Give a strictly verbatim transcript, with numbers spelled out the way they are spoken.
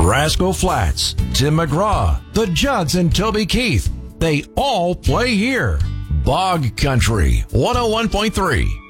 Rascal Flats, Tim McGraw, the Judds and Toby Keith. They all play here. Bog Country one oh one point three.